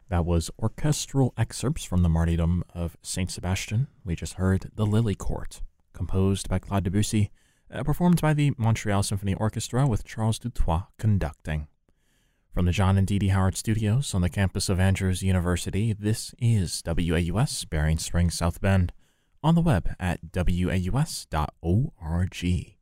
That was orchestral excerpts from the Martyrdom of Saint Sebastian. We just heard The Lily Court, composed by Claude Debussy, performed by the Montreal Symphony Orchestra with Charles Dutoit conducting. From the John and Dee Dee Howard Studios on the campus of Andrews University, this is WAUS, Berrien Springs, South Bend, on the web at waus.org.